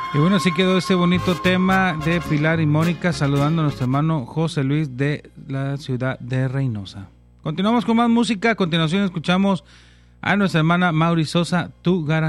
Y bueno, así quedó este bonito tema de Pilar y Mónica, saludando a nuestro hermano José Luis de la ciudad de Reynosa. Continuamos con más música. A continuación escuchamos a nuestra hermana Mauri Sosa, Tu Garantía.